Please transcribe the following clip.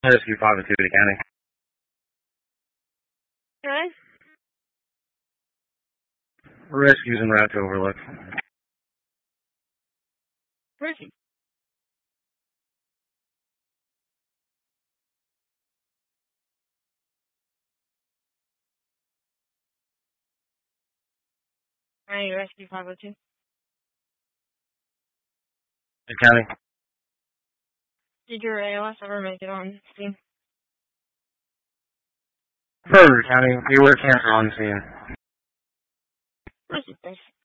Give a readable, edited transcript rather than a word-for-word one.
Rescue 5 and 2 to county. Okay. Rescues en route to Overlook. Rescue. Alright, Rescue 502. To county. Did your ALS ever make it on scene? Further county, beware cancer on scene. Rescue, thanks.